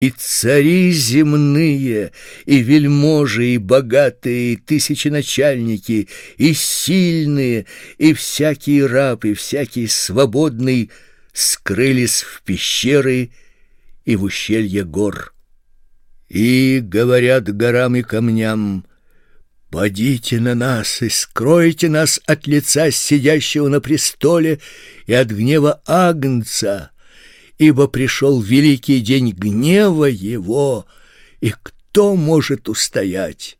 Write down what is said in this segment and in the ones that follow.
И цари земные, и вельможи, и богатые, и тысяченачальники, и сильные, и всякий раб, и всякий свободный скрылись в пещеры и в ущелье гор. И говорят горам и камням: «Падите на нас и скройте нас от лица сидящего на престоле и от гнева Агнца, ибо пришел великий день гнева его, и кто может устоять?»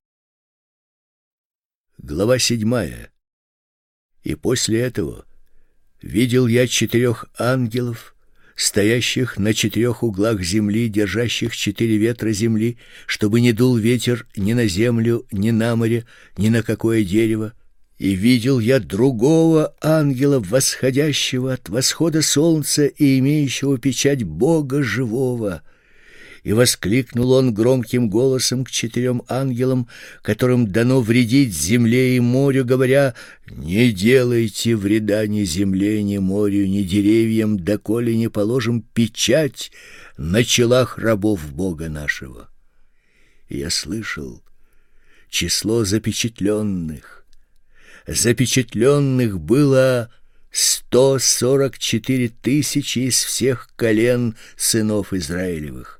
Глава 7. И после этого видел я 4 ангелов, стоящих на 4 углах земли, держащих 4 ветра земли, чтобы не дул ветер ни на землю, ни на море, ни на какое дерево. И видел я другого ангела, восходящего от восхода солнца и имеющего печать Бога живого. И воскликнул он громким голосом к 4 ангелам, которым дано вредить земле и морю, говоря: «Не делайте вреда ни земле, ни морю, ни деревьям, доколе не положим печать на челах рабов Бога нашего». И я слышал число запечатленных. Запечатленных было 144 тысячи из всех колен сынов Израилевых.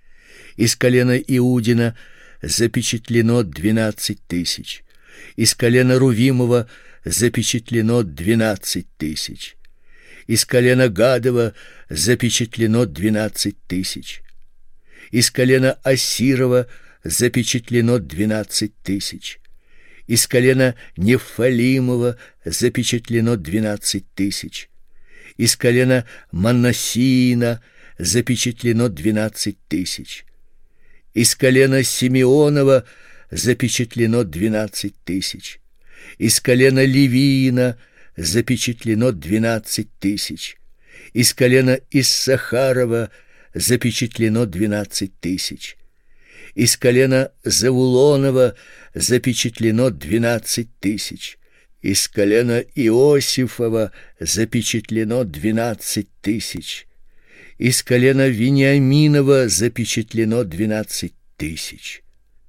Из колена Иудина запечатлено 12 тысяч. Из колена Рувимова запечатлено 12 тысяч. Из колена Гадова запечатлено 12 тысяч. Из колена Асирова запечатлено 12 тысяч. Из колена Нефалимова запечатлено 12 тысяч. Из колена Манассиина запечатлено 12 тысяч. Из колена Симеонова запечатлено 12 тысяч. Из колена Левиина запечатлено 12 тысяч. Из колена Иссахарова запечатлено 12 тысяч. Из колена Завулонова запечатлено 12 тысяч. Из колена Иосифова запечатлено 12 тысяч. Из колена Вениаминова запечатлено 12 тысяч.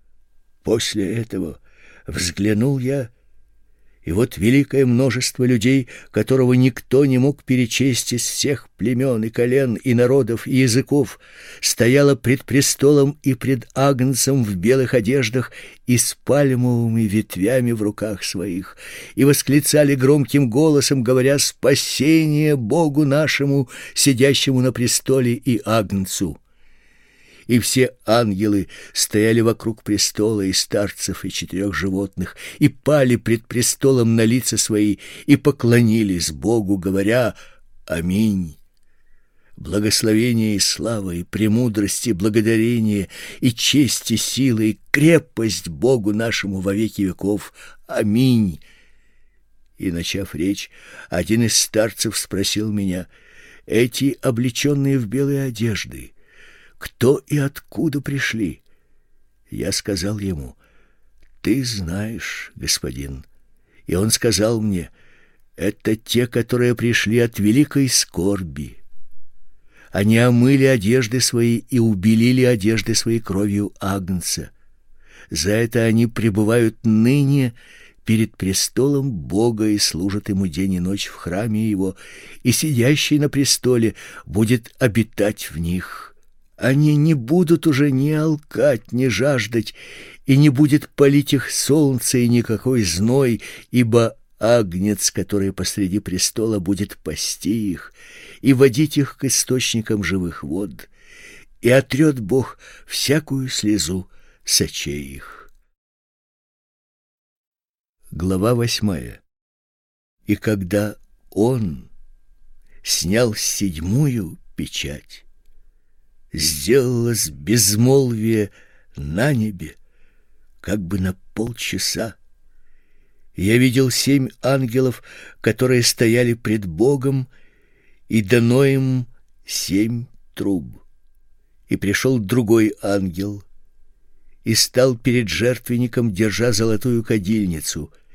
После этого взглянул я, и вот великое множество людей, которого никто не мог перечесть, из всех племен и колен и народов и языков, стояло пред престолом и пред Агнцем в белых одеждах и с пальмовыми ветвями в руках своих, и восклицали громким голосом, говоря: «Спасение Богу нашему, сидящему на престоле, и Агнцу!» И все ангелы стояли вокруг престола, и старцев, и 4 животных, и пали пред престолом на лица свои, и поклонились Богу, говоря: «Аминь». Благословение и слава, и премудрость, и благодарение, и честь, и сила, и крепость Богу нашему во веки веков. Аминь. И, начав речь, один из старцев спросил меня: «Эти, облеченные в белые одежды, кто и откуда пришли?» Я сказал ему: «Ты знаешь, господин». И он сказал мне: «Это те, которые пришли от великой скорби. Они омыли одежды свои и убелили одежды свои кровью Агнца. За это они пребывают ныне перед престолом Бога и служат ему день и ночь в храме его, и сидящий на престоле будет обитать в них». Они не будут уже ни алкать, ни жаждать, и не будет палить их солнце и никакой зной, ибо Агнец, который посреди престола, будет пасти их и водить их к источникам живых вод, и отрет Бог всякую слезу с очей их. Глава 8. И когда он снял 7 печать, сделалось безмолвие на небе, как бы на полчаса. Я видел 7 ангелов, которые стояли пред Богом, и дано им 7 труб. И пришел другой ангел, и стал перед жертвенником, держа золотую кадильницу,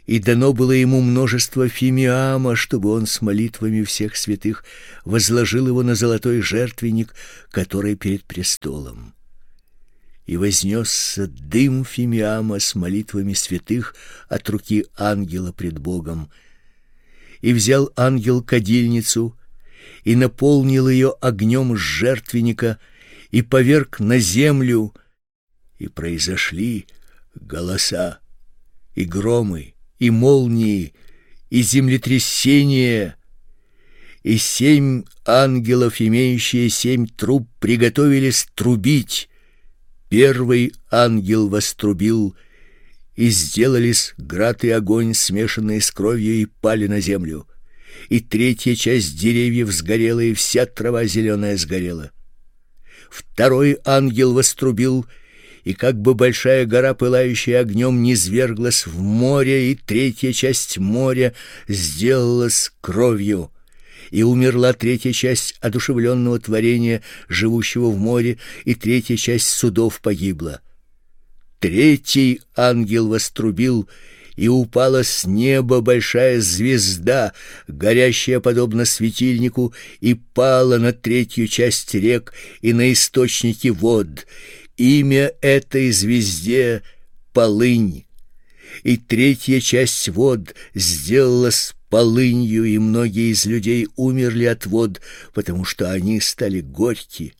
И дано было ему множество фимиама, чтобы он с молитвами всех святых возложил его на золотой жертвенник, который перед престолом. И вознесся дым фимиама с молитвами святых от руки ангела пред Богом. И взял ангел кадильницу и наполнил ее огнем с жертвенника и поверг на землю, и произошли голоса, и громы, и молнии, и землетрясения, и 7 ангелов, имеющие 7 труб, приготовились трубить. Первый ангел вострубил, и сделались град и огонь, смешанные с кровью, и пали на землю. И 3-я часть деревьев сгорела, и вся трава зеленая сгорела. Второй ангел вострубил, и как бы большая гора, пылающая огнем, низвергла в море, и 3-я часть моря сделалась кровью. И умерла 3-я часть одушевленного творения, живущего в море, и 3-я часть судов погибла. 3-й ангел вострубил, и упала с неба большая звезда, горящая подобно светильнику, и пала на 3-ю часть рек и на источники вод. Имя этой звезде — Полынь. И 3-я часть вод сделалась полынью, и многие из людей умерли от вод, потому что они стали горьки.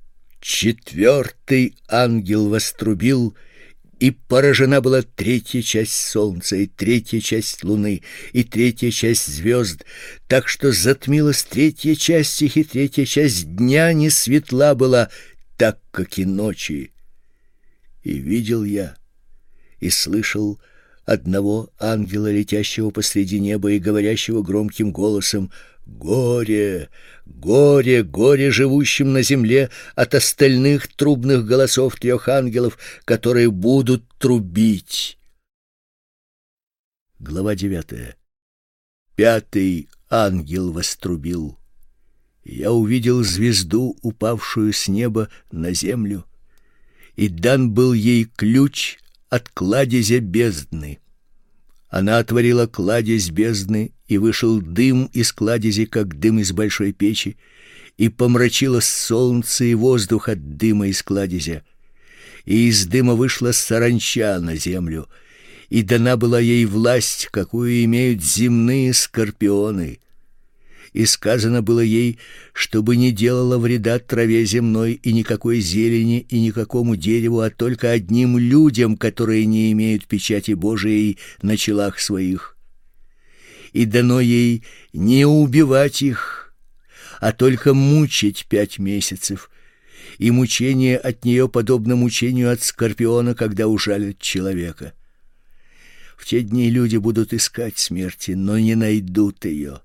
4-й ангел вострубил, и поражена была 3-я часть солнца, и 3-я часть луны, и 3-я часть звезд, так что затмилась 3-я часть их, и 3-я часть дня не светла была, так как и ночи. И видел я, и слышал одного ангела, летящего посреди неба и говорящего громким голосом: «Горе, горе, горе живущим на земле от остальных трубных голосов 3 ангелов, которые будут трубить». Глава 9. 5-й ангел вострубил. Я увидел звезду, упавшую с неба на землю, и дан был ей ключ от кладезя бездны. Она отворила кладезь бездны, и вышел дым из кладези, как дым из большой печи, и помрачило солнце и воздух от дыма из кладезя. И из дыма вышла саранча на землю, и дана была ей власть, какую имеют земные скорпионы. И сказано было ей, чтобы не делала вреда траве земной и никакой зелени и никакому дереву, а только одним людям, которые не имеют печати Божией на челах своих. И дано ей не убивать их, а только мучить 5 месяцев, и мучение от нее подобно мучению от скорпиона, когда ужалят человека. В те дни люди будут искать смерти, но не найдут ее.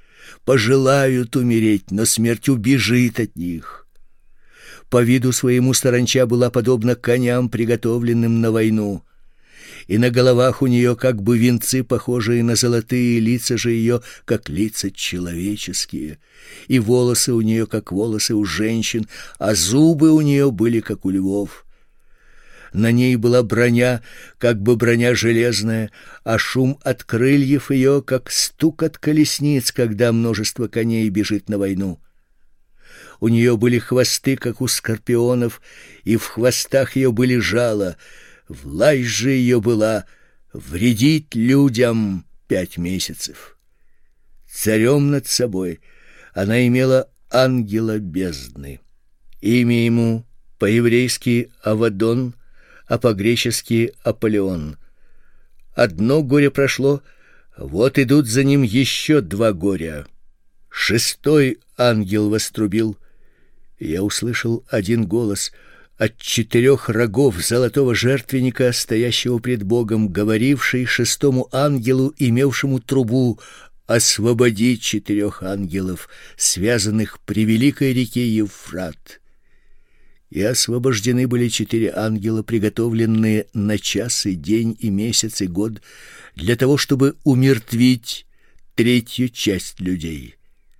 Пожелают умереть, но смерть убежит от них. По виду своему саранча была подобна коням, приготовленным на войну, и на головах у нее как бы венцы, похожие на золотые, лица же ее как лица человеческие, и волосы у нее как волосы у женщин, а зубы у нее были как у львов. На ней была броня, как бы броня железная, а шум от крыльев ее, как стук от колесниц, когда множество коней бежит на войну. У нее были хвосты, как у скорпионов, и в хвостах ее были жала. Власть же ее была вредить людям 5 месяцев. Царем над собой она имела ангела бездны. Имя ему по-еврейски Авадон, а по-гречески Аполеон. Одно горе прошло, вот идут за ним еще 2 горя. 6-й ангел вострубил. Я услышал один голос от 4 рогов золотого жертвенника, стоящего пред Богом, говоривший 6-му ангелу, имевшему трубу: «Освободи 4 ангелов, связанных при великой реке Евфрат». И освобождены были 4 ангела, приготовленные на час и день и месяц и год, для того, чтобы умертвить 3-ю часть людей.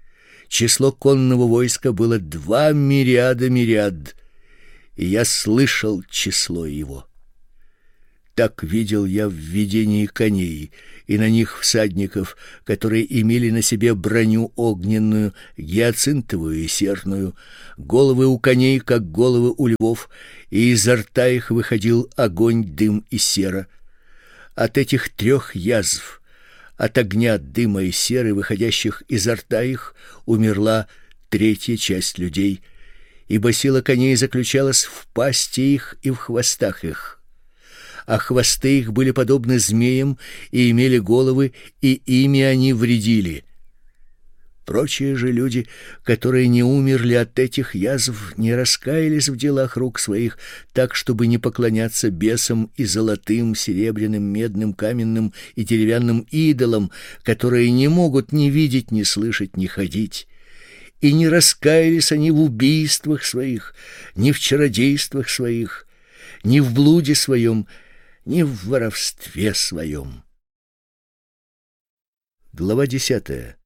Число конного войска было 2 мириада мириад, и я слышал число его. Так видел я в видении коней, и на них всадников, которые имели на себе броню огненную, гиацинтовую и серную, головы у коней, как головы у львов, и изо рта их выходил огонь, дым и сера. От этих трех язв, от огня, дыма и серы, выходящих изо рта их, умерла третья часть людей, ибо сила коней заключалась в пасти их и в хвостах их. А хвосты их были подобны змеям и имели головы, и ими они вредили. Прочие же люди, которые не умерли от этих язв, не раскаялись в делах рук своих, так, чтобы не поклоняться бесам и золотым, серебряным, медным, каменным и деревянным идолам, которые не могут ни видеть, ни слышать, ни ходить. И не раскаялись они в убийствах своих, ни в чародействах своих, ни в блуде своем, ни в воровстве своем. Глава 10.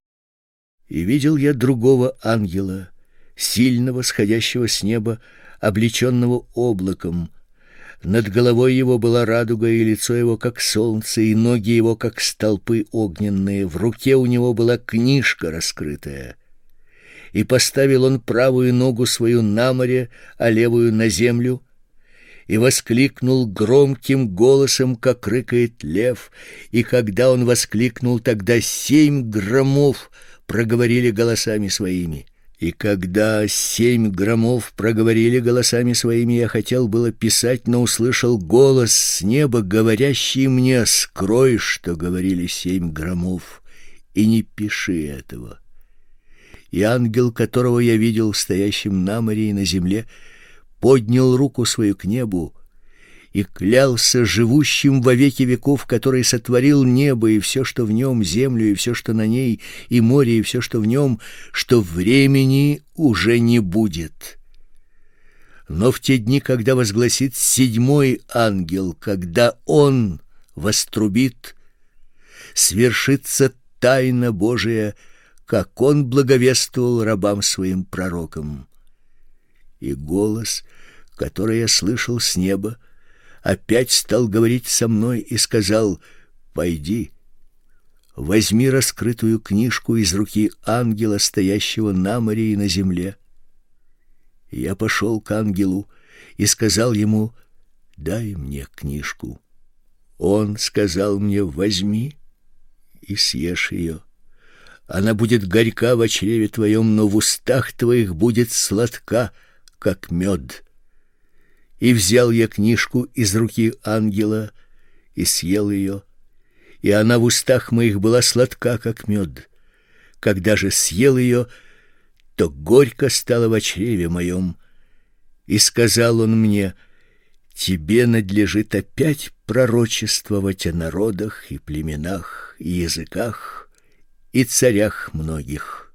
И видел я другого ангела, сильного, сходящего с неба, облеченного облаком. Над головой его была радуга, и лицо его как солнце, и ноги его как столпы огненные. В руке у него была книжка раскрытая. И поставил он правую ногу свою на море, а левую на землю, и воскликнул громким голосом, как рыкает лев. И когда он воскликнул, тогда 7 громов проговорили голосами своими. И когда 7 громов проговорили голосами своими, я хотел было писать, но услышал голос с неба, говорящий мне: «Скрой, что говорили 7 громов, и не пиши этого». И ангел, которого я видел стоящим на море и на земле, поднял руку свою к небу и клялся живущим во веки веков, который сотворил небо и все, что в нем, землю и все, что на ней, и море и все, что в нем, что времени уже не будет. Но в те дни, когда возгласит 7-й ангел, когда он вострубит, свершится тайна Божия, как он благовествовал рабам своим пророкам. И голос, который я слышал с неба, опять стал говорить со мной и сказал: «Пойди, возьми раскрытую книжку из руки ангела, стоящего на море и на земле». И я пошел к ангелу и сказал ему: «Дай мне книжку». Он сказал мне: «Возьми и съешь ее. Она будет горька в чреве твоем, но в устах твоих будет сладка, как мед». И взял я книжку из руки ангела и съел ее, и она в устах моих была сладка, как мед. Когда же съел ее, то горько стало в чреве моем. И сказал он мне: «Тебе надлежит опять пророчествовать о народах и племенах и языках и царях многих».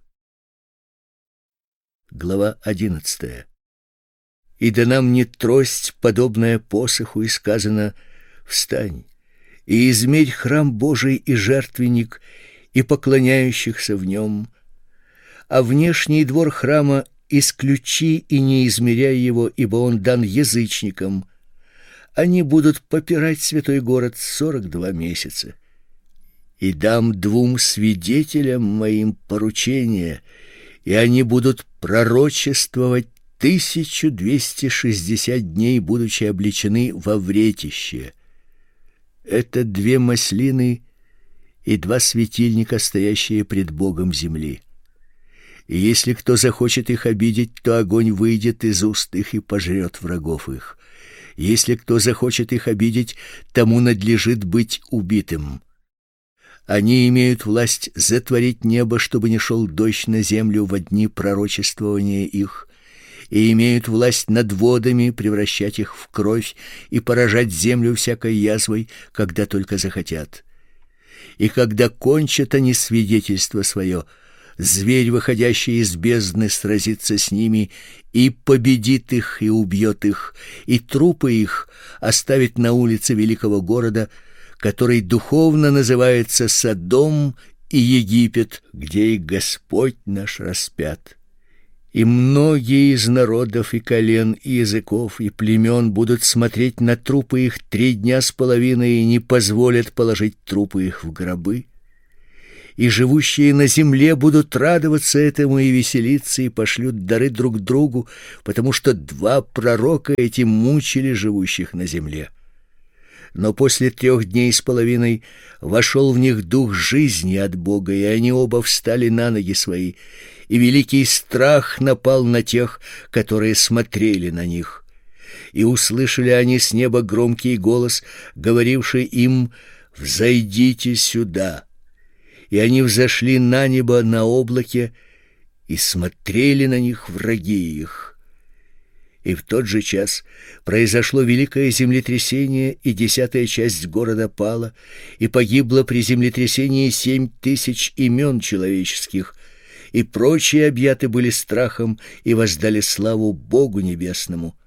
Глава 11. И дана мне трость, подобная посоху, и сказано: «Встань и измерь храм Божий и жертвенник, и поклоняющихся в нем, а внешний двор храма исключи и не измеряй его, ибо он дан язычникам. Они будут попирать святой город 42 месяца. И дам 2 свидетелям моим поручение, и они будут пророчествовать 1260 дней, будучи облечены во вретище. Это 2 маслины и 2 светильника, стоящие пред Богом земли. И если кто захочет их обидеть, то огонь выйдет из уст их и пожрет врагов их. Если кто захочет их обидеть, тому надлежит быть убитым. Они имеют власть затворить небо, чтобы не шел дождь на землю во дни пророчествования их, и имеют власть над водами, превращать их в кровь и поражать землю всякой язвой, когда только захотят. И когда кончат они свидетельство свое, зверь, выходящий из бездны, сразится с ними и победит их и убьет их, и трупы их оставит на улице великого города, который духовно называется Содом и Египет, где и Господь наш распят. И многие из народов и колен и языков и племен будут смотреть на трупы их 3 дня с половиной и не позволят положить трупы их в гробы. И живущие на земле будут радоваться этому и веселиться, и пошлют дары друг другу, потому что 2 пророка эти мучили живущих на земле. Но после 3 дней с половиной вошел в них дух жизни от Бога, и они оба встали на ноги свои, и великий страх напал на тех, которые смотрели на них. И услышали они с неба громкий голос, говоривший им: «Взойдите сюда». И они взошли на небо на облаке, и смотрели на них враги их. И в тот же час произошло великое землетрясение, и 10-я часть города пала, и погибло при землетрясении 7000 имен человеческих, и прочие объяты были страхом и воздали славу Богу небесному.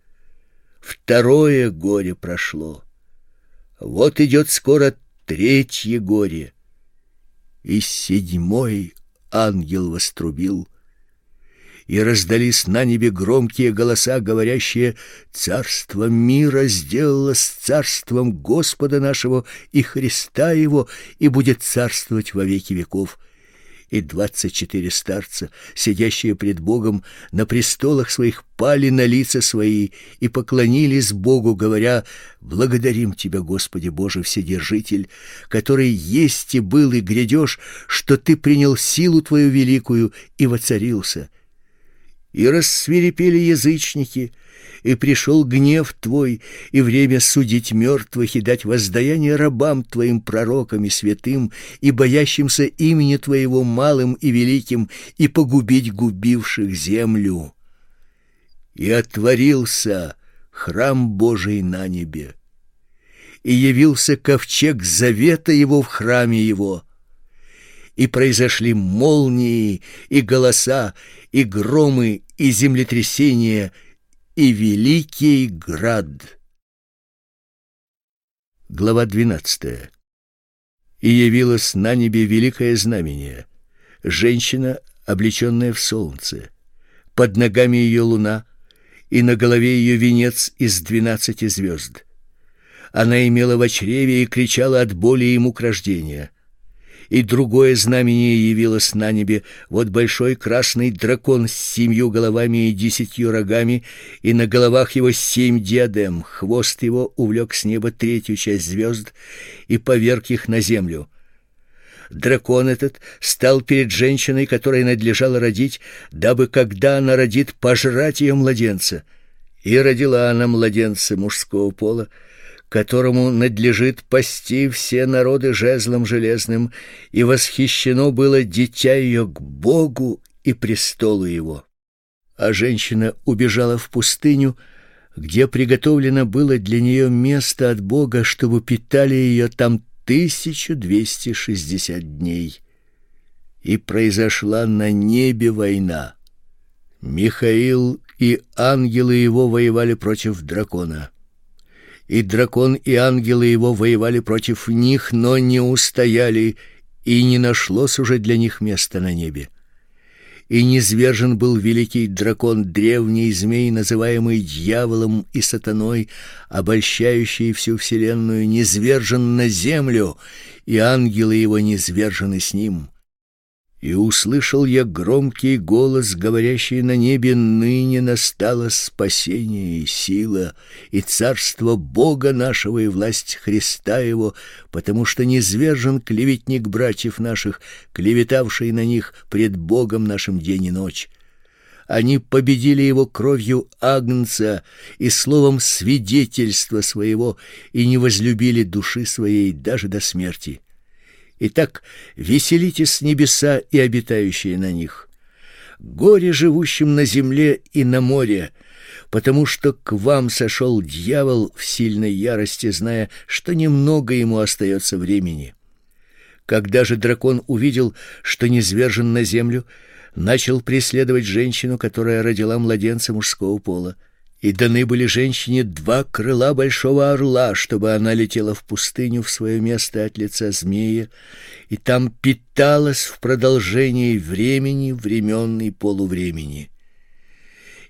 2-е горе прошло. Вот идет скоро 3-е горе. И 7-й ангел вострубил, и раздались на небе громкие голоса, говорящие: «Царство мира сделалось царством Господа нашего и Христа Его, и будет царствовать во веки веков». И 24 старца, сидящие пред Богом на престолах своих, пали на лица свои и поклонились Богу, говоря: «Благодарим Тебя, Господи Боже Вседержитель, который есть и был и грядешь, что Ты принял силу Твою великую и воцарился». И рассвирепели язычники, и пришел гнев Твой, и время судить мертвых и дать воздаяние рабам Твоим пророкам и святым, и боящимся имени Твоего малым и великим, и погубить губивших землю. И отворился храм Божий на небе, и явился ковчег завета Его в храме Его. И произошли молнии, и голоса, и громы, и землетрясения, и великий град. Глава 12. И явилось на небе великое знамение: женщина, облеченная в солнце, под ногами ее луна, и на голове ее венец из 12 звезд. Она имела в чреве и кричала от боли и мук рождения. И другое знамение явилось на небе: вот большой красный дракон с 7 головами и 10 рогами, и на головах его 7 диадем. Хвост его увлек с неба 3-ю часть звезд и поверг их на землю. Дракон этот стал перед женщиной, которой надлежало родить, дабы, когда она родит, пожрать ее младенца. И родила она младенца мужского пола, которому надлежит пасти все народы жезлом железным, и восхищено было дитя ее к Богу и престолу его. А женщина убежала в пустыню, где приготовлено было для нее место от Бога, чтобы питали ее там 1260 дней. И произошла на небе война. Михаил и ангелы его воевали против дракона. И дракон и ангелы его воевали против них, но не устояли, и не нашлось уже для них места на небе. И низвержен был великий дракон, древний змей, называемый дьяволом и сатаной, обольщающий всю вселенную, низвержен на землю, и ангелы его низвержены с ним. И услышал я громкий голос, говорящий на небе: ныне настало спасение и сила, и царство Бога нашего и власть Христа Его, потому что низвержен клеветник братьев наших, клеветавший на них пред Богом нашим день и ночь. Они победили его кровью агнца и словом свидетельства своего, и не возлюбили души своей даже до смерти. Итак, веселитесь небеса и обитающие на них. Горе живущим на земле и на море, потому что к вам сошел дьявол в сильной ярости, зная, что немного ему остается времени. Когда же дракон увидел, что низвержен на землю, начал преследовать женщину, которая родила младенца мужского пола. И даны были женщине 2 крыла большого орла, чтобы она летела в пустыню в свое место от лица змея, и там питалась в продолжении времени, времен и полувремени.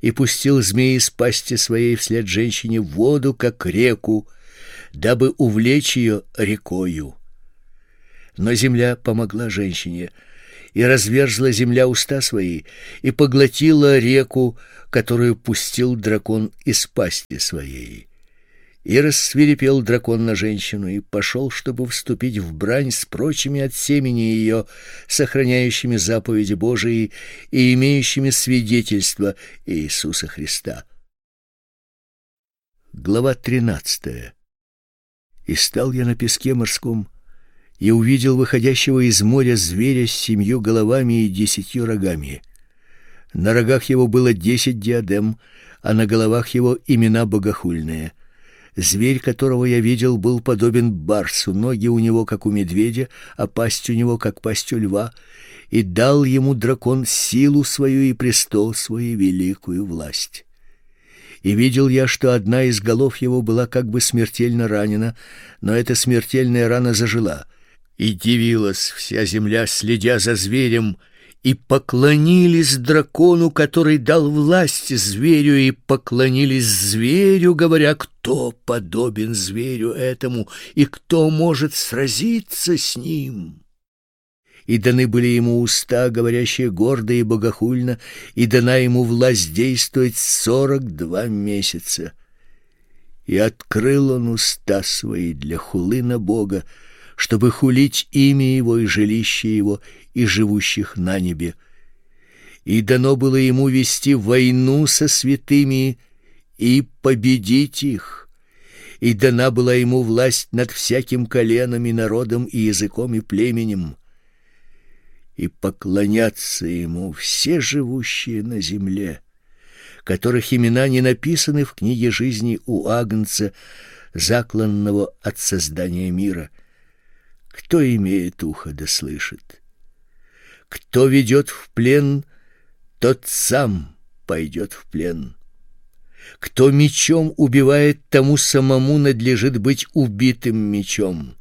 и пустил змеи из пасти своей вслед женщине в воду, как реку, дабы увлечь ее рекою. Но земля помогла женщине, и разверзла земля уста свои, и поглотила реку, которую пустил дракон из пасти своей. И рассвирепел дракон на женщину, и пошел, чтобы вступить в брань с прочими от семени ее, сохраняющими заповеди Божии и имеющими свидетельство Иисуса Христа. Глава 13. И стал я на песке морском, и увидел выходящего из моря зверя с 7 головами и 10 рогами. На рогах его было 10 диадем, а на головах его имена богохульные. Зверь, которого я видел, был подобен барсу, ноги у него как у медведя, а пасть у него как пасть у льва, и дал ему дракон силу свою и престол свой, великую власть. И видел я, что одна из голов его была как бы смертельно ранена, но эта смертельная рана зажила. И дивилась вся земля, следя за зверем, и поклонились дракону, который дал власть зверю, и поклонились зверю, говоря: кто подобен зверю этому, и кто может сразиться с ним? И даны были ему уста, говорящие гордо и богохульно, и дана ему власть действовать 42 месяца. И открыл он уста свои для хулы на Бога, чтобы хулить имя его и жилище его, и живущих на небе. И дано было ему вести войну со святыми и победить их. И дана была ему власть над всяким коленом и народом и языком и племенем. И поклонятся ему все живущие на земле, которых имена не написаны в книге жизни у Агнца, закланного от создания мира. Кто имеет ухо, да слышит. Кто ведет в плен, тот сам пойдет в плен. Кто мечом убивает, тому самому надлежит быть убитым мечом.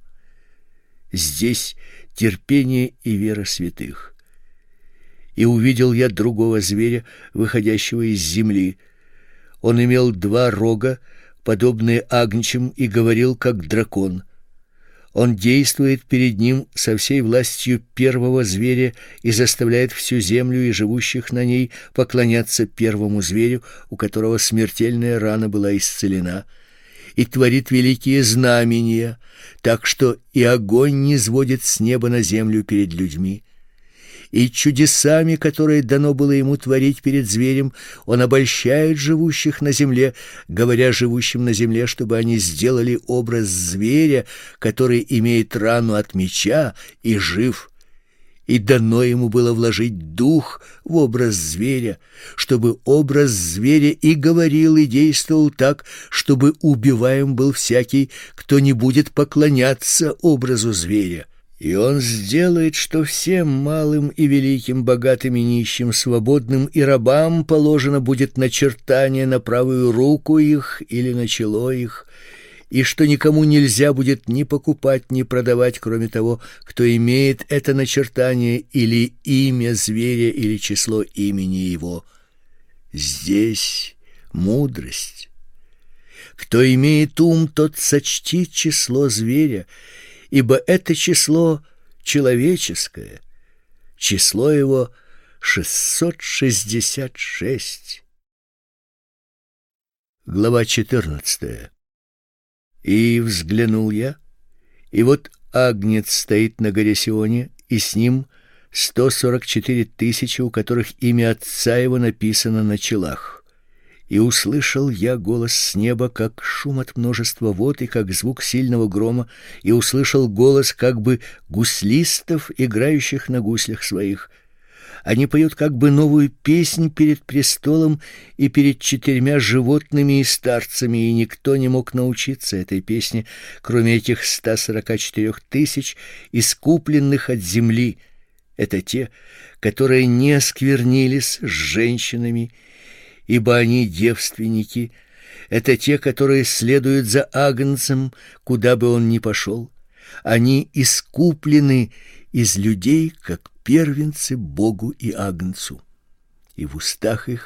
Здесь терпение и вера святых. И увидел я другого зверя, выходящего из земли. Он имел 2 рога, подобные агнчим, и говорил как дракон. Он действует перед ним со всей властью первого зверя и заставляет всю землю и живущих на ней поклоняться первому зверю, у которого смертельная рана была исцелена, и творит великие знамения, так что и огонь низводит с неба на землю перед людьми. И чудесами, которые дано было ему творить перед зверем, он обольщает живущих на земле, говоря живущим на земле, чтобы они сделали образ зверя, который имеет рану от меча и жив. И дано ему было вложить дух в образ зверя, чтобы образ зверя и говорил, и действовал так, чтобы убиваем был всякий, кто не будет поклоняться образу зверя. И он сделает, что всем малым и великим, богатым и нищим, свободным и рабам положено будет начертание на правую руку их или на чело их, и что никому нельзя будет ни покупать, ни продавать, кроме того, кто имеет это начертание или имя зверя или число имени его. Здесь мудрость. Кто имеет ум, тот сочтит число зверя, ибо это число человеческое, число его 666. Глава 14. И взглянул я, и вот Агнец стоит на горе Сионе, и с ним 144 тысячи, у которых имя Отца его написано на челах. И услышал я голос с неба, как шум от множества вод и как звук сильного грома, и услышал голос как бы гуслистов, играющих на гуслях своих. Они поют как бы новую песнь перед престолом и перед 4 животными и старцами, и никто не мог научиться этой песне, кроме этих 144 тысяч, искупленных от земли. Это те, которые не осквернились с женщинами, ибо они девственники. Это те, которые следуют за Агнцем, куда бы он ни пошел. Они искуплены из людей, как первенцы Богу и Агнцу. И в устах их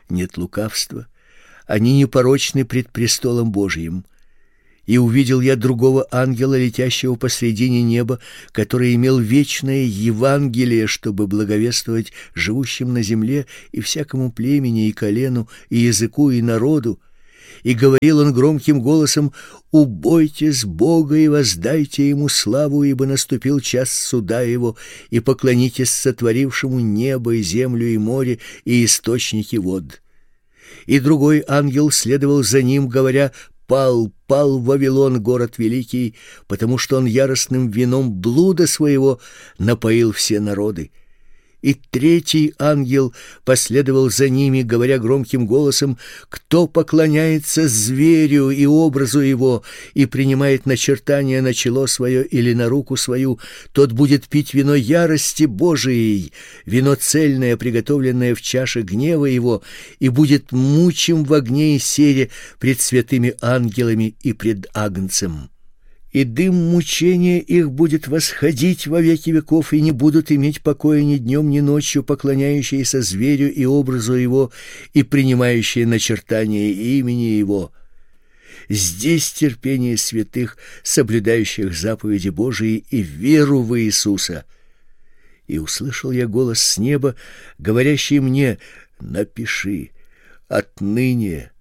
нет лукавства, они непорочны пред престолом Божиим. И увидел я другого ангела, летящего посредине неба, который имел вечное Евангелие, чтобы благовествовать живущим на земле и всякому племени и колену и языку и народу. И говорил он громким голосом: «Убойтесь Бога и воздайте Ему славу, ибо наступил час суда Его, и поклонитесь сотворившему небо и землю и море и источники вод». И другой ангел следовал за ним, говоря: «Пал, пал Вавилон, город великий, потому что он яростным вином блуда своего напоил все народы». И третий ангел последовал за ними, говоря громким голосом: «Кто поклоняется зверю и образу его и принимает начертание на чело свое или на руку свою, тот будет пить вино ярости Божией, вино цельное, приготовленное в чаше гнева его, и будет мучим в огне и сере пред святыми ангелами и пред Агнцем. И дым мучения их будет восходить во веки веков, и не будут иметь покоя ни днем, ни ночью поклоняющиеся зверю и образу его и принимающие начертание имени его. Здесь терпение святых, соблюдающих заповеди Божии и веру в Иисуса». И услышал я голос с неба, говорящий мне: «Напиши: отныне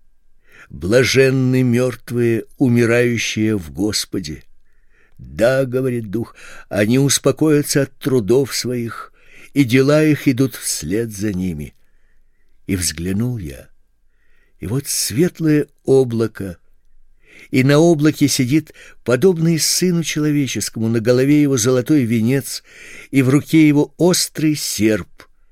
блаженны мертвые, умирающие в Господе. Да, — говорит Дух, — они успокоятся от трудов своих, и дела их идут вслед за ними». И взглянул я, и вот светлое облако, и на облаке сидит подобный Сыну Человеческому, на голове его золотой венец, и в руке его острый серп.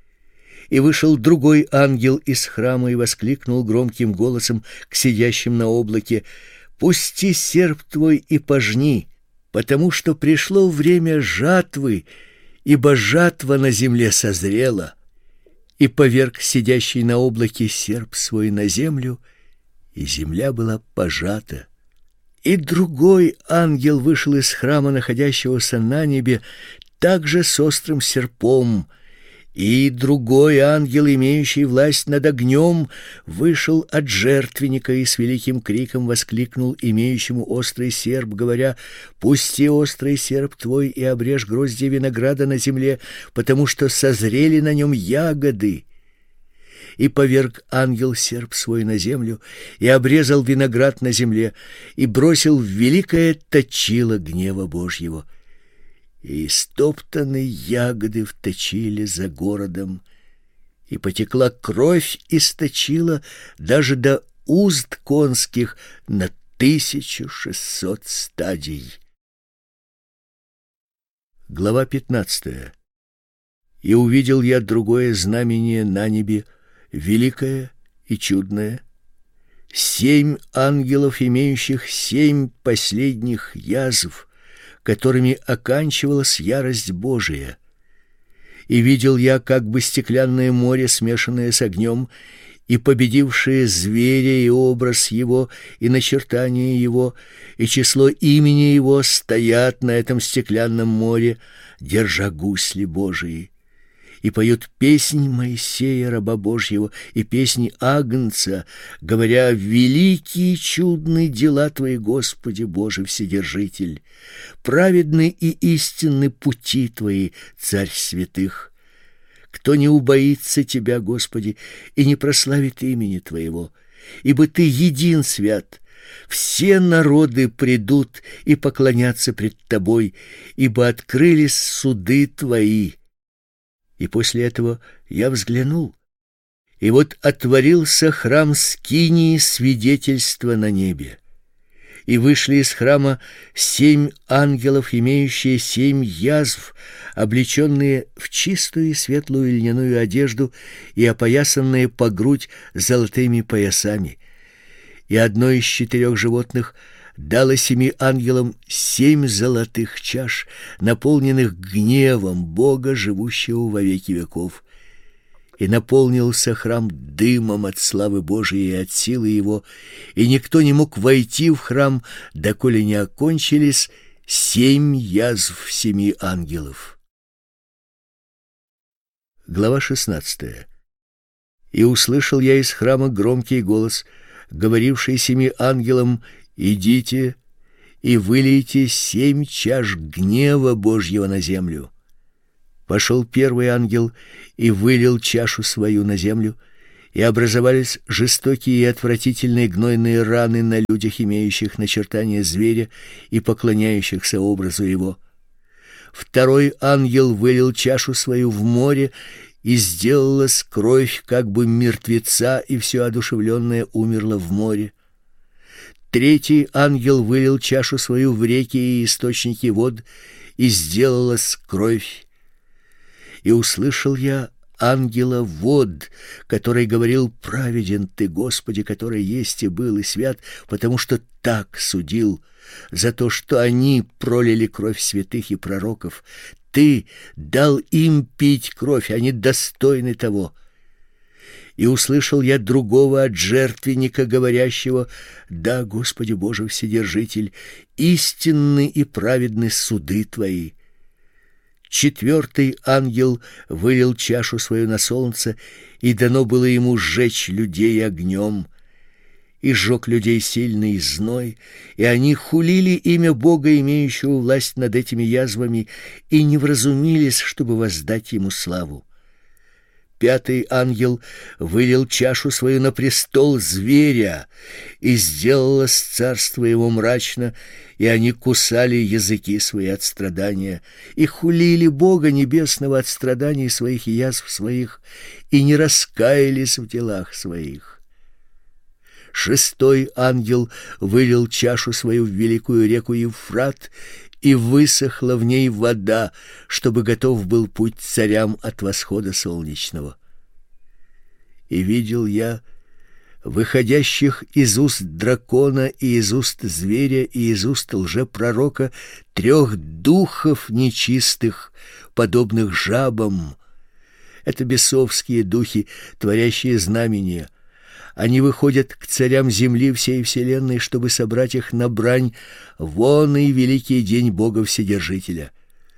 И вышел другой ангел из храма и воскликнул громким голосом к сидящим на облаке: «Пусти серп твой и пожни, потому что пришло время жатвы, ибо жатва на земле созрела». И поверг сидящий на облаке серп свой на землю, и земля была пожата. И другой ангел вышел из храма, находящегося на небе, также с острым серпом. И другой ангел, имеющий власть над огнем, вышел от жертвенника и с великим криком воскликнул имеющему острый серп, говоря: «Пусти острый серп твой и обрежь грозди винограда на земле, потому что созрели на нем ягоды». И поверг ангел серп свой на землю, и обрезал виноград на земле, и бросил в великое точило гнева Божьего. И стоптаны ягоды в точиле за городом, и потекла кровь из точила даже до уст конских на 1600 стадий. Глава 15. И увидел я другое знамение на небе, великое и чудное: 7 ангелов, имеющих 7 последних язв, которыми оканчивалась ярость Божия. И видел я как бы стеклянное море, смешанное с огнем, и победившие зверя и образ его, и начертание его, и число имени его стоят на этом стеклянном море, держа гусли Божии. И поют песнь Моисея, раба Божьего, и песнь Агнца, говоря: «Великие и чудные дела Твои, Господи Боже Вседержитель! Праведны и истинны пути Твои, Царь святых! Кто не убоится Тебя, Господи, и не прославит имени Твоего? Ибо Ты един свят. Все народы придут и поклонятся пред Тобой, ибо открылись суды Твои». И после этого я взглянул, и вот отворился храм скинии свидетельства на небе. И вышли из храма 7 ангелов, имеющие 7 язв, облеченные в чистую и светлую льняную одежду и опоясанные по грудь золотыми поясами. И одно из 4 животных дало 7 ангелам 7 золотых чаш, наполненных гневом Бога, живущего во веки веков. И наполнился храм дымом от славы Божией и от силы его, и никто не мог войти в храм, доколе не окончились 7 язв 7 ангелов. Глава 16. И услышал я из храма громкий голос, говоривший 7 ангелам: идите и вылейте 7 чаш гнева Божьего на землю. Пошел первый ангел и вылил чашу свою на землю, и образовались жестокие и отвратительные гнойные раны на людях, имеющих начертание зверя и поклоняющихся образу его. Второй ангел вылил чашу свою в море, и сделалась кровь как бы мертвеца, и все одушевленное умерло в море. Третий ангел вылил чашу свою в реки и источники вод, и сделалась кровь. И услышал я ангела вод, который говорил: праведен ты, Господи, который есть и был и свят, потому что так судил за то, что они пролили кровь святых и пророков. Ты дал им пить кровь, они достойны того. И услышал я другого от жертвенника, говорящего: да, Господи Боже Вседержитель, истинны и праведны суды Твои. Четвертый ангел вылил чашу свою на солнце, и дано было ему сжечь людей огнем. И сжег людей сильный зной, и они хулили имя Бога, имеющего власть над этими язвами, и не вразумились, чтобы воздать ему славу. Пятый ангел вылил чашу свою на престол зверя, и сделалось царство его мрачно, и они кусали языки свои от страдания, и хулили Бога небесного от страданий своих и язв своих, и не раскаялись в делах своих. Шестой ангел вылил чашу свою в великую реку Евфрат, и высохла в ней вода, чтобы готов был путь царям от восхода солнечного. И видел я выходящих из уст дракона и из уст зверя и из уст лжепророка 3 духов нечистых, подобных жабам. Это бесовские духи, творящие знамения. Они выходят к царям земли всей вселенной, чтобы собрать их на брань вон и великий день Бога Вседержителя.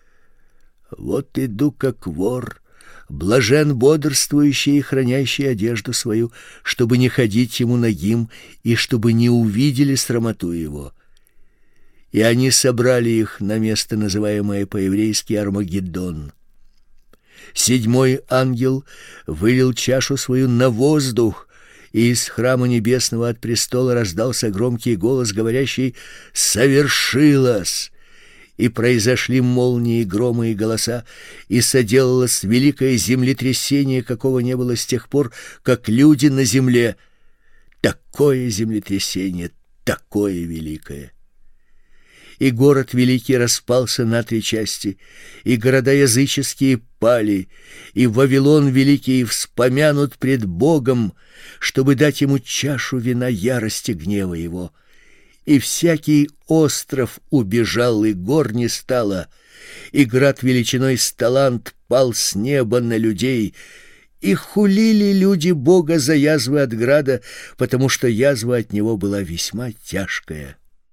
Вот иду как вор, блажен бодрствующий и хранящий одежду свою, чтобы не ходить ему нагим и чтобы не увидели срамоту его. И они собрали их на место, называемое по-еврейски Армагеддон. 7 ангел вылил чашу свою на воздух, и из храма небесного от престола раздался громкий голос, говорящий: «Совершилось!» И произошли молнии, громы и голоса, и соделалось великое землетрясение, какого не было с тех пор, как люди на земле. Такое землетрясение, такое великое! И город великий распался на 3 части, и города языческие пали, и Вавилон великий вспомянут пред Богом, чтобы дать ему чашу вина ярости гнева его. И всякий остров убежал, и гор не стало, и град величиной с талант пал с неба на людей, и хулили люди Бога за язвы от града, потому что язва от него была весьма тяжкая.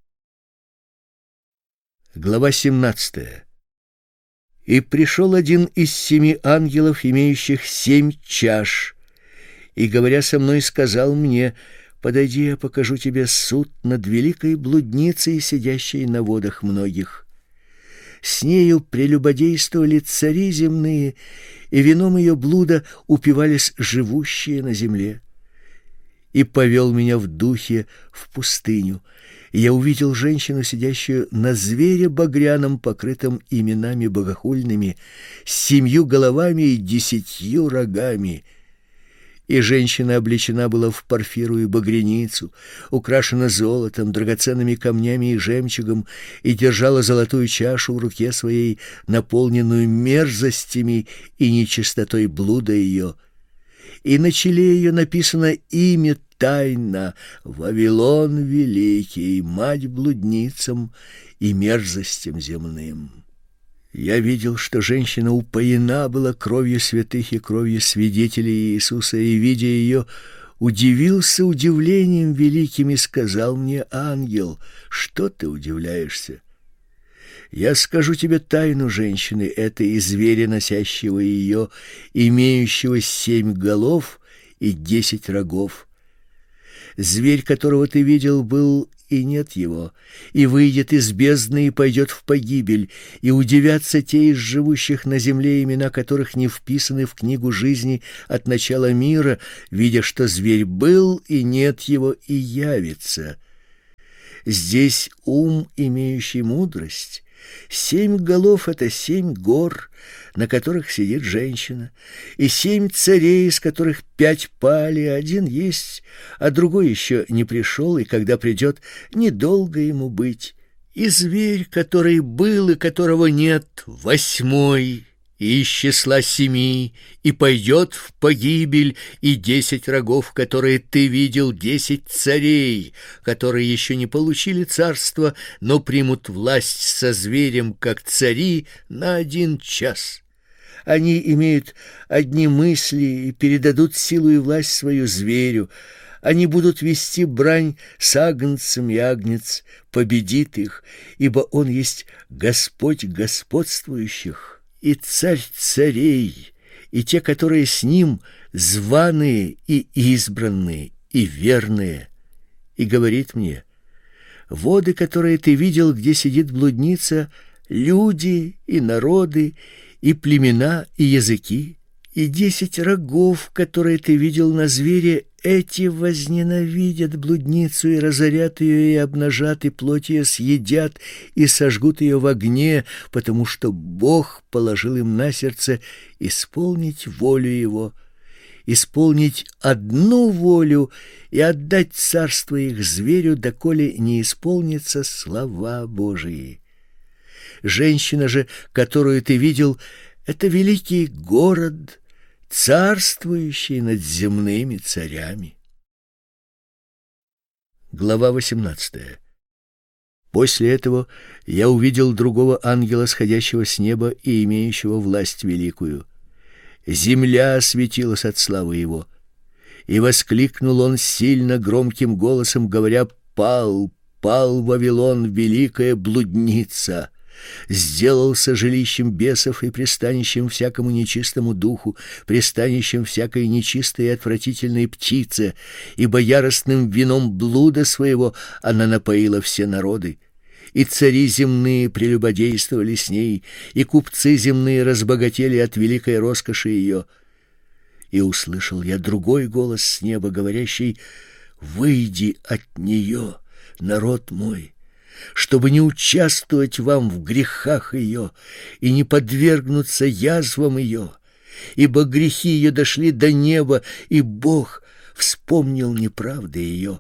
Глава 17. И пришел один из 7 ангелов, имеющих 7 чаш, и, говоря со мной, сказал мне: подойди, я покажу тебе суд над великой блудницей, сидящей на водах многих. С нею прелюбодействовали цари земные, и вином ее блуда упивались живущие на земле. И повел меня в духе в пустыню, и я увидел женщину, сидящую на звере багряном, покрытом именами богохульными, с 7 головами и 10 рогами. И женщина облечена была в парфиру и багряницу, украшена золотом, драгоценными камнями и жемчугом, и держала золотую чашу в руке своей, наполненную мерзостями и нечистотой блуда ее. И на челе ее написано имя тайна: Вавилон великий, мать блудницам и мерзостям земным. Я видел, что женщина упоена была кровью святых и кровью свидетелей Иисуса, и, видя ее, удивился удивлением великим, и сказал мне ангел: что ты удивляешься? Я скажу тебе тайну женщины этой и зверя, носящего ее, имеющего 7 голов и 10 рогов. Зверь, которого ты видел, был, и нет его, и выйдет из бездны и пойдет в погибель, и удивятся те из живущих на земле, имена которых не вписаны в книгу жизни от начала мира, видя, что зверь был, и нет его, и явится. Здесь ум, имеющий мудрость. 7 голов — это 7 гор, на которых сидит женщина, и 7 царей, из которых 5 пали, 1 есть, а другой еще не пришел, и когда придет, недолго ему быть. И зверь, который был и которого нет, 8 из числа 7, и пойдет в погибель, и 10 рогов, которые ты видел, 10 царей, которые еще не получили царство, но примут власть со зверем, как цари, на 1 час. Они имеют одни мысли и передадут силу и власть свою зверю. Они будут вести брань с агнцем, и агнец победит их, ибо он есть Господь господствующих и Царь царей, и те, которые с ним, званые и избранные, и верные. И говорит мне: воды, которые ты видел, где сидит блудница, люди и народы, и племена, и языки, и 10 рогов, которые ты видел на звере, эти возненавидят блудницу и разорят ее, и обнажат, и плоть ее съедят, и сожгут ее в огне, потому что Бог положил им на сердце исполнить волю его, исполнить одну волю и отдать царство их зверю, доколе не исполнятся слова Божии. Женщина же, которую ты видел, это великий город, царствующий над земными царями. Глава 18. После этого я увидел другого ангела, сходящего с неба и имеющего власть великую. Земля осветилась от славы его, и воскликнул он сильно громким голосом, говоря: «Пал, пал Вавилон, великая блудница! Сделался жилищем бесов и пристанищем всякому нечистому духу, пристанищем всякой нечистой и отвратительной птице, ибо яростным вином блуда своего она напоила все народы. И цари земные прелюбодействовали с ней, и купцы земные разбогатели от великой роскоши ее». И услышал я другой голос с неба, говорящий: «Выйди от нее, народ мой, чтобы не участвовать вам в грехах ее и не подвергнуться язвам ее, ибо грехи ее дошли до неба, и Бог вспомнил неправды ее.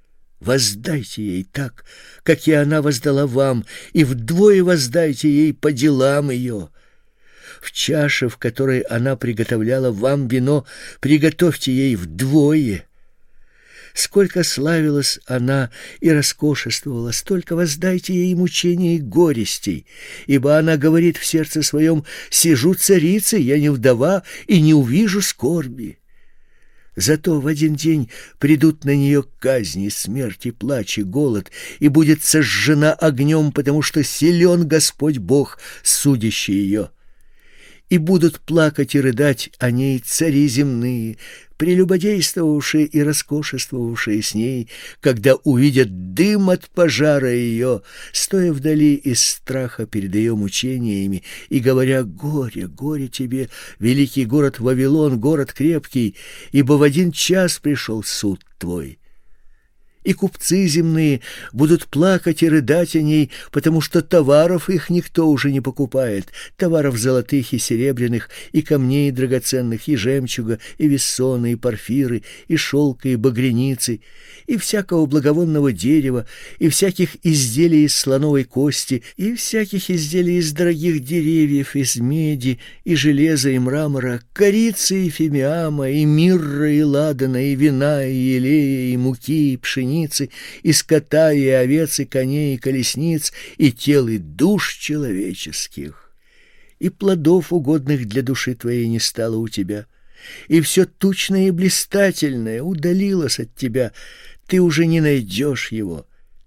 Воздайте ей так, как и она воздала вам, и вдвое воздайте ей по делам ее. В чаше, в которой она приготовляла вам вино, приготовьте ей вдвое. Сколько славилась она и роскошествовала, столько воздайте ей мучений и горестей, ибо она говорит в сердце своем: сижу царицей, я не вдова, и не увижу скорби. Зато в один день придут на нее казни, смерть и плач и голод, и будет сожжена огнем, потому что силен Господь Бог, судящий ее. И будут плакать и рыдать о ней цари земные, прелюбодействовавшие и роскошествовавшие с ней, когда увидят дым от пожара ее, стоя вдали из страха перед ее мучениями, и говоря: «Горе, горе тебе, великий город Вавилон, город крепкий, ибо в 1 час пришел суд твой». И купцы земные будут плакать и рыдать о ней, потому что товаров их никто уже не покупает, товаров золотых и серебряных, и камней драгоценных, и жемчуга, и вессона, и порфиры, и шелка, и багряницы, и всякого благовонного дерева, и всяких изделий из слоновой кости, и всяких изделий из дорогих деревьев, из меди, и железа, и мрамора, корицы, и фимиама, и мирра, и ладана, и вина, и елея, и муки, и пшеницы, и скота, и овец, и коней, и колесниц, и тел, и душ человеческих. И плодов, угодных для души твоей, не стало у тебя, и все тучное и блистательное удалилось от тебя, ты уже не найдешь его.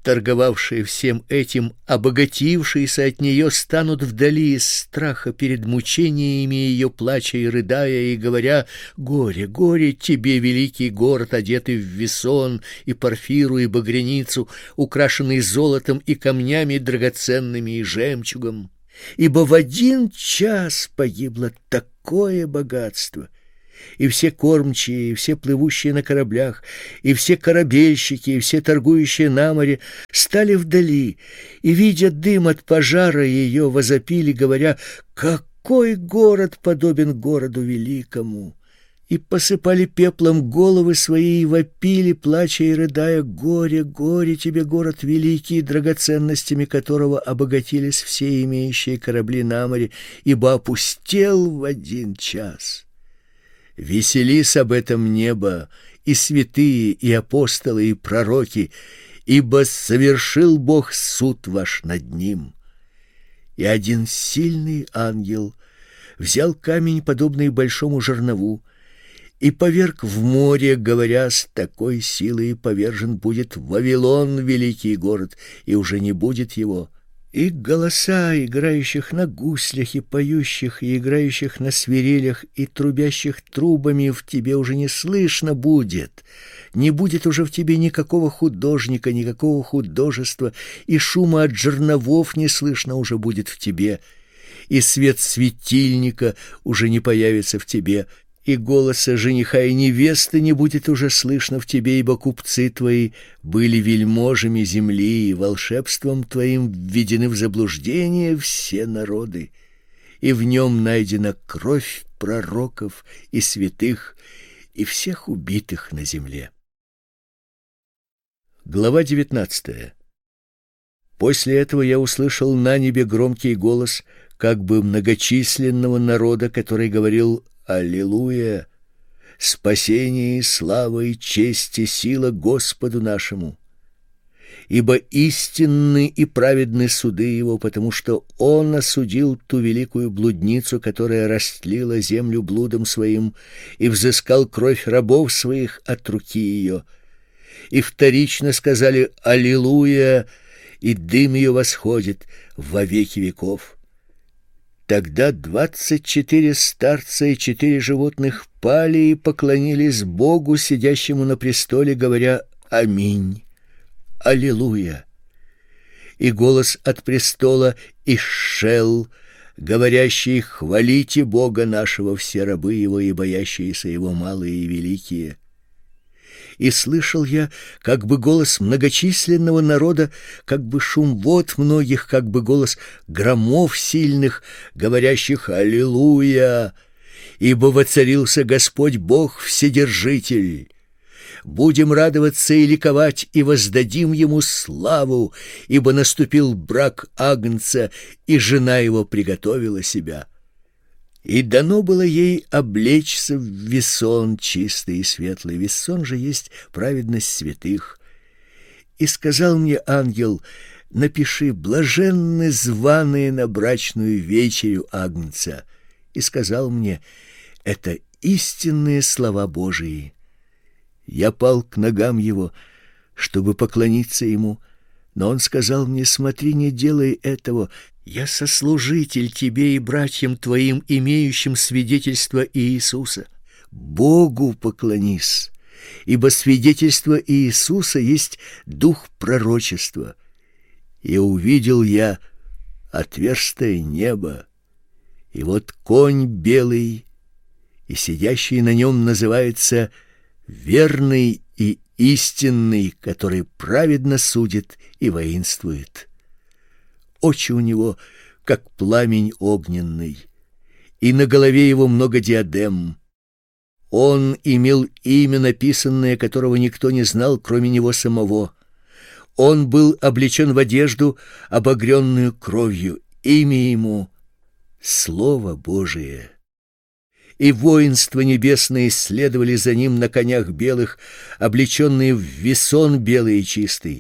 торговавшие всем этим, обогатившиеся от нее, станут вдали из страха перед мучениями ее, плача и рыдая, и говоря: «Горе, горе тебе, великий город, одетый в весон и порфиру и багряницу, украшенный золотом и камнями драгоценными и жемчугом! Ибо в один час погибло такое богатство». И все кормчие, и все плывущие на кораблях, и все корабельщики, и все торгующие на море стали вдали, и, видя дым от пожара ее, возопили, говоря: «Какой город подобен городу великому!» И посыпали пеплом головы свои, и вопили, плача и рыдая: «Горе, горе тебе, город великий, драгоценностями которого обогатились все имеющие корабли на море, ибо опустел в один час». Веселись об этом небо, и святые, и апостолы, и пророки, ибо совершил Бог суд ваш над ним. И один сильный ангел взял камень, подобный большому жернову, и поверг в море, говоря: «С такой силой повержен будет Вавилон, великий город, и уже не будет его». И голоса играющих на гуслях, и поющих, и играющих на свирелях, и трубящих трубами в тебе уже не слышно будет. Не будет уже в тебе никакого художника, никакого художества, и шума от жерновов не слышно уже будет в тебе, и свет светильника уже не появится в тебе, и голоса жениха и невесты не будет уже слышно в тебе, ибо купцы твои были вельможами земли, и волшебством твоим введены в заблуждение все народы, и в нем найдена кровь пророков и святых и всех убитых на земле. Глава 19. После этого я услышал на небе громкий голос, как бы многочисленного народа, который говорил: «Аллилуйя! Спасение, слава и честь и сила Господу нашему! Ибо истинны и праведны суды его, потому что он осудил ту великую блудницу, которая растлила землю блудом своим, и взыскал кровь рабов своих от руки ее. И вторично сказали: Аллилуйя! И дым ее восходит во веки веков». Тогда 24 старца и 4 животных пали и поклонились Богу, сидящему на престоле, говоря: «Аминь! Аллилуйя!» И голос от престола исшел, говорящий: «Хвалите Бога нашего, все рабы его и боящиеся его, малые и великие». И слышал я как бы голос многочисленного народа, как бы шум вод многих, как бы голос громов сильных, говорящих: «Аллилуйя! Ибо воцарился Господь Бог Вседержитель. Будем радоваться и ликовать, и воздадим Ему славу, ибо наступил брак Агнца, и жена его приготовила себя». И дано было ей облечься в весон чистый и светлый. Весон же есть праведность святых. И сказал мне ангел: «Напиши: блаженны званые на брачную вечерю Агнца». И сказал мне: «Это истинные слова Божии». Я пал к ногам его, чтобы поклониться ему, но он сказал мне: «Смотри, не делай этого. Я сослужитель тебе и братьям твоим, имеющим свидетельство Иисуса. Богу поклонись, ибо свидетельство Иисуса есть дух пророчества». И увидел я отверстое небо, и вот конь белый, и сидящий на нем называется верный и истинный, который праведно судит и воинствует. Очи у него как пламень огненный, и на голове его много диадем. Он имел имя написанное, которого никто не знал, кроме него самого. Он был облечен в одежду, обогренную кровью. Имя ему — Слово Божие. И воинства небесные следовали за ним на конях белых, облеченные в весон белый и чистый.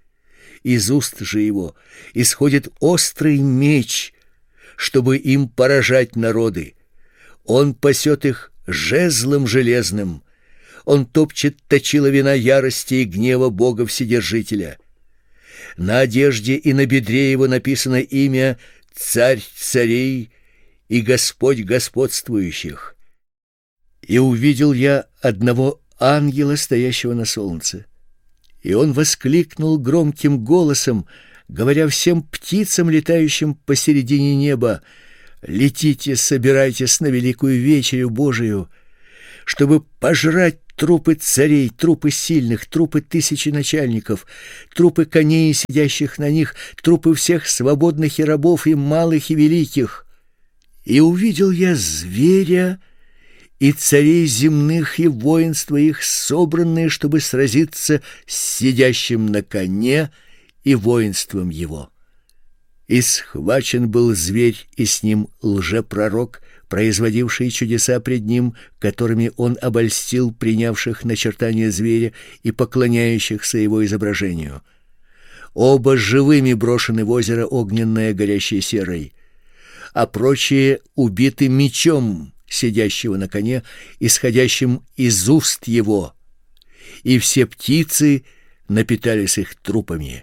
Из уст же его исходит острый меч, чтобы им поражать народы. Он пасет их жезлом железным. Он топчет точила вина ярости и гнева Бога Вседержителя. На одежде и на бедре его написано имя «Царь царей и Господь господствующих». И увидел я одного ангела, стоящего на солнце. И он воскликнул громким голосом, говоря всем птицам, летающим посередине неба: «Летите, собирайтесь на великую вечерю Божию, чтобы пожрать трупы царей, трупы сильных, трупы тысячи начальников, трупы коней, сидящих на них, трупы всех свободных и рабов, и малых, и великих». И увидел я зверя и царей земных, и воинства их, собранные, чтобы сразиться с сидящим на коне и воинством его. И схвачен был зверь, и с ним лжепророк, производивший чудеса пред ним, которыми он обольстил принявших начертание зверя и поклоняющихся его изображению. Оба живыми брошены в озеро огненное, горящее серой, а прочие убиты мечом сидящего на коне, исходящим из уст его, и все птицы напитались их трупами.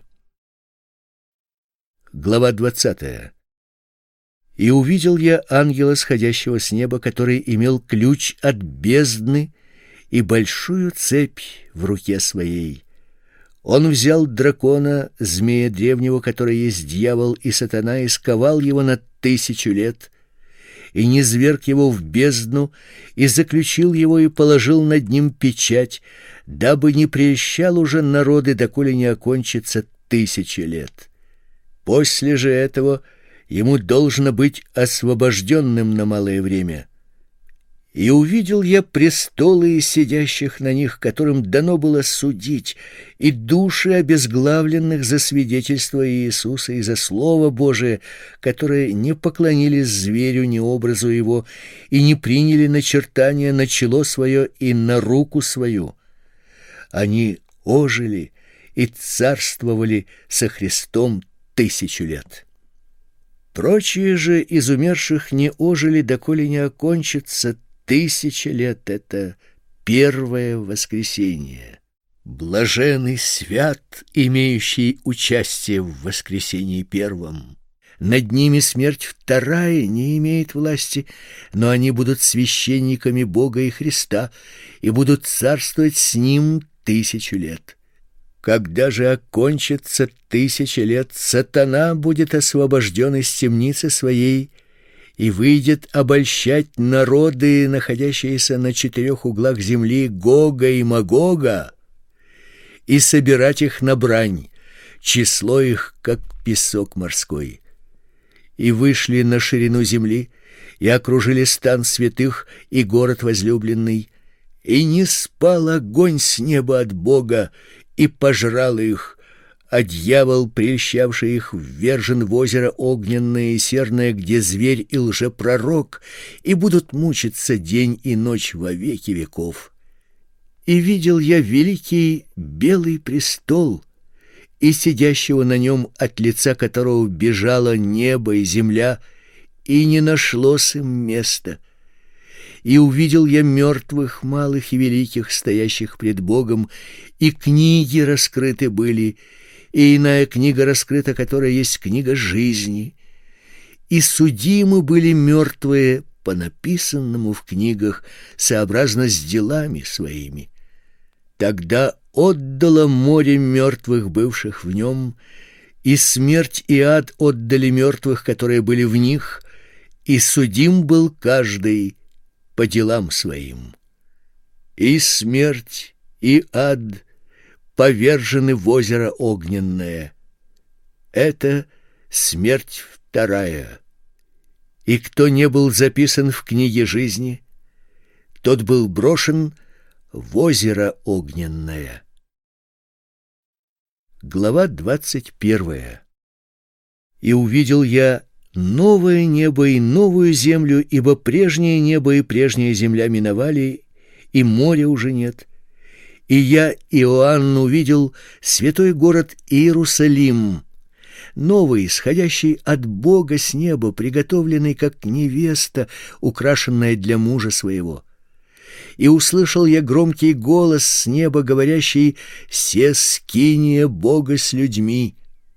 Глава 20. И увидел я ангела, сходящего с неба, который имел ключ от бездны и большую цепь в руке своей. Он взял дракона, змея древнего, который есть дьявол и сатана, и сковал его на 1000 лет, и низверг его в бездну, и заключил его, и положил над ним печать, дабы не прельщал уже народы, доколе не окончится 1000 лет. После же этого ему должно быть освобожденным на малое время. И увидел я престолы и сидящих на них, которым дано было судить, и души обезглавленных за свидетельство Иисуса и за Слово Божие, которые не поклонились зверю ни образу его, и не приняли начертания на чело свое и на руку свою. Они ожили и царствовали со Христом 1000 лет. Прочие же из умерших не ожили, доколе не окончится 1000 лет. Это первое воскресение. Блаженный свят, имеющий участие в воскресении первом. Над ними смерть вторая не имеет власти, но они будут священниками Бога и Христа и будут царствовать с Ним 1000 лет. Когда же окончится 1000 лет, сатана будет освобожден из темницы своей и выйдет обольщать народы, находящиеся на 4 углах земли, Гога и Магога, и собирать их на брань, число их, как песок морской. И вышли на ширину земли, и окружили стан святых и город возлюбленный, и не спал огонь с неба от Бога, и пожрал их, а дьявол, прельщавший их, ввержен в озеро огненное и серное, где зверь и лжепророк, и будут мучиться день и ночь во веки веков. И видел я великий белый престол, и сидящего на нем, от лица которого бежало небо и земля, и не нашлось им места. И увидел я мертвых, малых и великих, стоящих пред Богом, и книги раскрыты были, и иная книга раскрыта, которая есть книга жизни. И судимы были мертвые по написанному в книгах, сообразно с делами своими. Тогда отдало море мертвых, бывших в нем, и смерть и ад отдали мертвых, которые были в них, и судим был каждый по делам своим. И смерть, и ад повержены в озеро огненное. Это смерть вторая. И кто не был записан в книге жизни, тот был брошен в озеро огненное. Глава 21. И увидел я новое небо и новую землю, ибо прежнее небо и прежняя земля миновали, и моря уже нет. И я, Иоанн, увидел святой город Иерусалим, новый, исходящий от Бога с неба, приготовленный как невеста, украшенная для мужа своего. И услышал я громкий голос с неба, говорящий: «Се скиния Бога с людьми,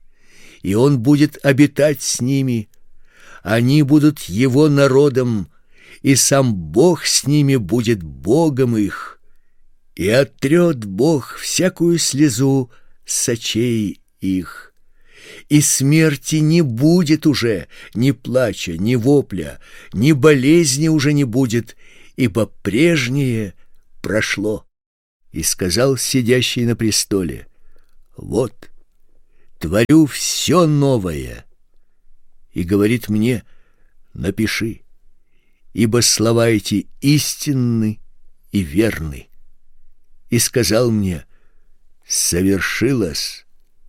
и он будет обитать с ними. Они будут его народом, и сам Бог с ними будет Богом их. И оттрет Бог всякую слезу с очей их. И смерти не будет уже, ни плача, ни вопля, ни болезни уже не будет, ибо прежнее прошло. И сказал сидящий на престоле: вот, творю все новое. И говорит мне: напиши, ибо слова эти истинны и верны. И сказал мне: совершилось.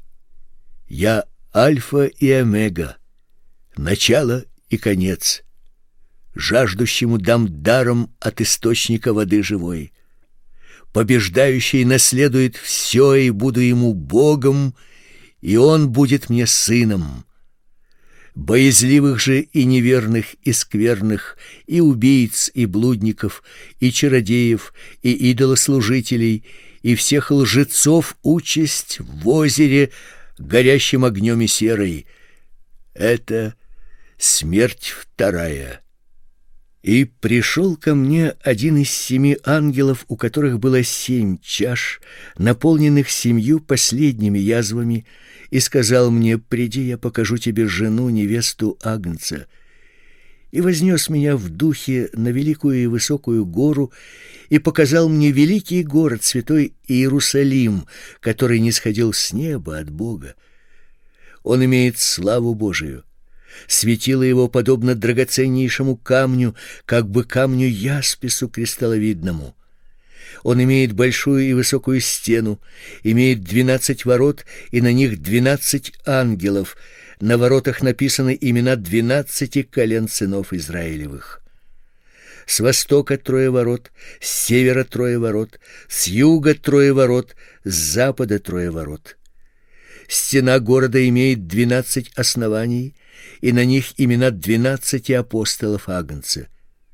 Я Альфа и Омега, начало и конец. Жаждущему дам даром от источника воды живой. Побеждающий наследует все, и буду ему Богом, и он будет мне сыном. Боязливых же и неверных, и скверных, и убийц, и блудников, и чародеев, и идолослужителей, и всех лжецов участь в озере, горящим огнем и серой. Это смерть вторая. И пришел ко мне один из 7 ангелов, у которых было 7 чаш, наполненных 7 последними язвами, и сказал мне: приди, я покажу тебе жену, невесту Агнца. И вознес меня в духе на великую и высокую гору, и показал мне великий город, святой Иерусалим, который нисходил с неба от Бога. Он имеет славу Божию. Светило его подобно драгоценнейшему камню, как бы камню яспису кристалловидному. Он имеет большую и высокую стену, имеет 12 ворот, и на них 12 ангелов. На воротах написаны имена 12 колен сынов Израилевых. С востока 3 ворот, с севера 3 ворот, с юга 3 ворот, с запада 3 ворот. Стена города имеет 12 оснований, и на них имена 12 апостолов Агнца.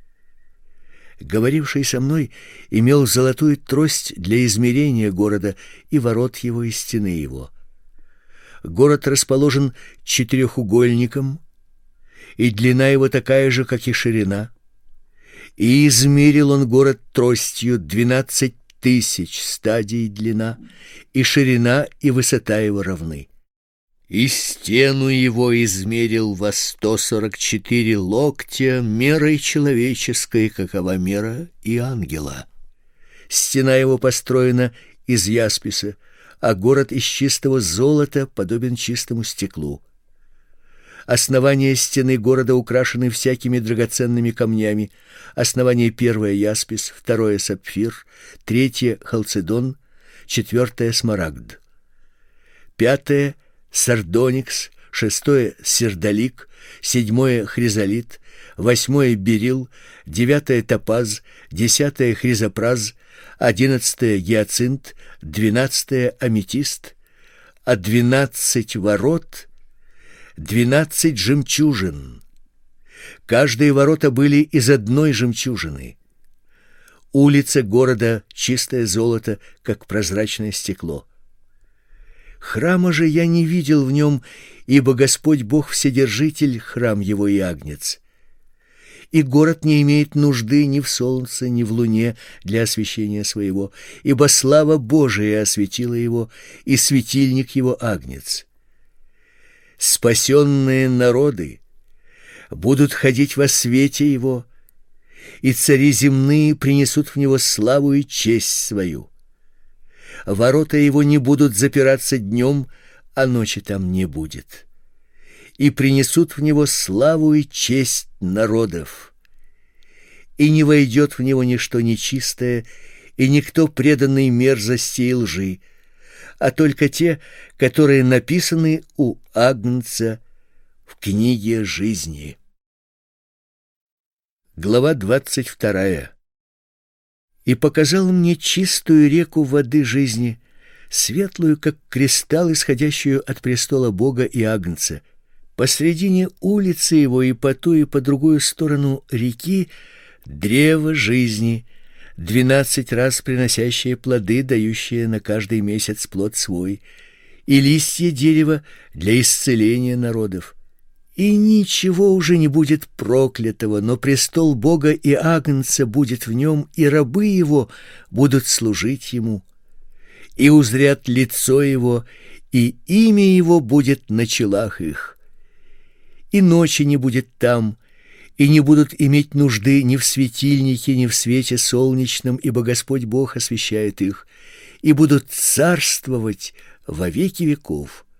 Говоривший со мной имел золотую трость для измерения города и ворот его и стены его. Город расположен четырехугольником, и длина его такая же, как и ширина. И измерил он город тростью 12 000 стадий длина, и ширина и высота его равны. И стену его измерил во 144 локтя мерой человеческой, какова мера и ангела. Стена его построена из ясписа, а город из чистого золота подобен чистому стеклу. Основания стены города украшены всякими драгоценными камнями. Основание первое — яспис, второе — сапфир, третье — халцедон, четвертое — смарагд, пятое — сардоникс, шестое — сердолик, седьмое — хризолит, восьмое — берил, девятое — топаз, десятое — хризопраз, 11 гиацинт, 12 аметист, а 12 ворот — 12 жемчужин. Каждые ворота были из одной жемчужины. Улица города — чистое золото, как прозрачное стекло. Храма же я не видел в нем, ибо Господь Бог Вседержитель — храм его и агнец. И город не имеет нужды ни в солнце, ни в луне для освещения своего, ибо слава Божия осветила его, и светильник его агнец. Спасенные народы будут ходить во свете его, и цари земные принесут в него славу и честь свою. Ворота его не будут запираться днем, а ночи там не будет. И принесут в него славу и честь народов. И не войдет в него ничто нечистое, и никто преданный мерзости и лжи, а только те, которые написаны у Агнца в книге жизни. Глава 22. И показал мне чистую реку воды жизни, светлую, как кристалл, исходящую от престола Бога и Агнца. Посредине улицы его и по ту и по другую сторону реки древо жизни, 12 раз приносящее плоды, дающее на каждый месяц плод свой, и листья дерева для исцеления народов. И ничего уже не будет проклятого, но престол Бога и Агнца будет в нем, и рабы его будут служить ему. И узрят лицо его, и имя его будет на челах их. И ночи не будет там, и не будут иметь нужды ни в светильнике, ни в свете солнечном, ибо Господь Бог освещает их, и будут царствовать во веки веков.